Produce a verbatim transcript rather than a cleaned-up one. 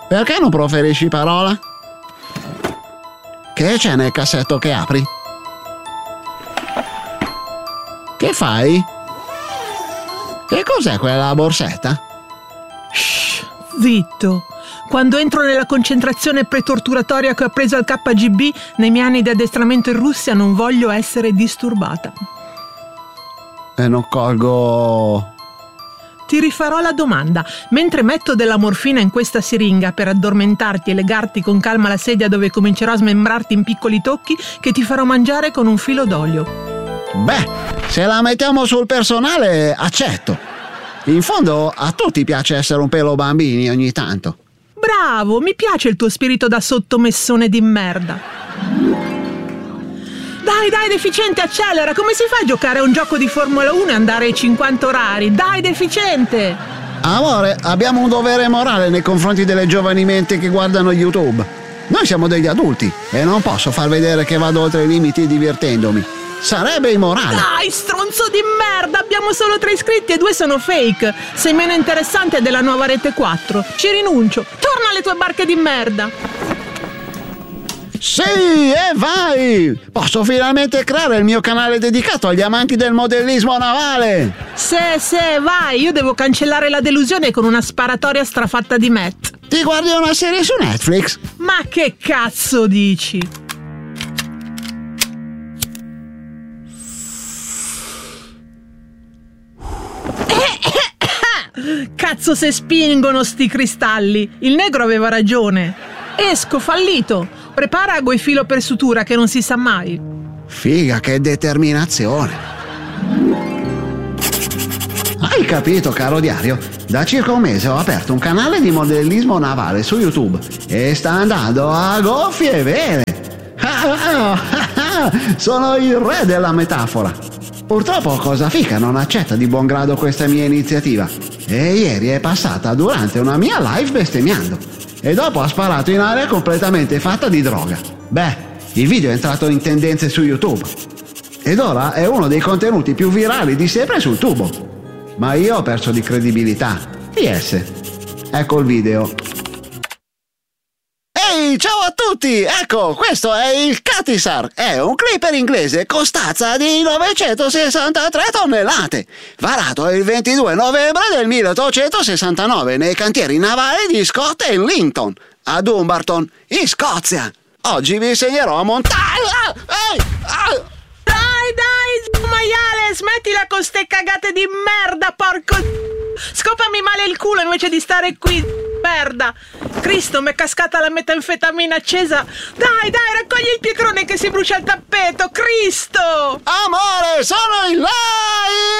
Perché non proferisci parola? Che c'è nel cassetto che apri? Che fai? Che cos'è quella borsetta? Shh, zitto. Quando entro nella concentrazione pretorturatoria che ho preso al K G B nei miei anni di addestramento in Russia non voglio essere disturbata. E non colgo... Ti rifarò la domanda. Mentre metto della morfina in questa siringa per addormentarti e legarti con calma la sedia dove comincerò a smembrarti in piccoli tocchi che ti farò mangiare con un filo d'olio. Beh, se la mettiamo sul personale, accetto. In fondo, a tutti piace essere un pelo bambini ogni tanto. Bravo, mi piace il tuo spirito da sottomessone di merda. Dai, dai, deficiente, accelera! Come si fa a giocare a un gioco di Formula uno e andare ai cinquanta orari? Dai, deficiente! Amore, abbiamo un dovere morale nei confronti delle giovani menti che guardano YouTube. Noi siamo degli adulti e non posso far vedere che vado oltre i limiti divertendomi. Sarebbe immorale. Dai, stronzo di merda! Abbiamo solo tre iscritti e due sono fake. Sei meno interessante della nuova Rete quattro. Ci rinuncio. Torna alle tue barche di merda. Sì, e vai! Posso finalmente creare il mio canale dedicato agli amanti del modellismo navale. Se, se, vai! Io devo cancellare la delusione con una sparatoria strafatta di Matt. Ti guardi una serie su Netflix? Ma che cazzo dici? Cazzo se spingono sti cristalli. Il negro aveva ragione. Esco, fallito. Prepara ago e filo per sutura che non si sa mai. Figa, che determinazione. Hai capito, caro diario? Da circa un mese ho aperto un canale di modellismo navale su YouTube e sta andando a gonfie vele. Sono il re della metafora. Purtroppo Cosa Fica non accetta di buon grado questa mia iniziativa e ieri è passata durante una mia live bestemmiando e dopo ha sparato in aria completamente fatta di droga. Beh, il video è entrato in tendenze su YouTube ed ora è uno dei contenuti più virali di sempre sul tubo. Ma io ho perso di credibilità. P S. Ecco il video. Ehi, ciao a tutti! Ecco, questo è il Catisar. È un clipper inglese con stazza di novecentosessantatré tonnellate. Varato il ventidue novembre del milleottocentosessantanove nei cantieri navali di Scott e Linton, a Dumbarton, in Scozia. Oggi vi insegnerò a montare... Ehi! Ah! Dai, dai, maiale, smettila con ste cagate di merda, porco... Scopami male il culo invece di stare qui, merda. Cristo, m'è cascata la metanfetamina accesa. Dai, dai, raccogli il pietrone che si brucia il tappeto, Cristo! Amore, sono in live!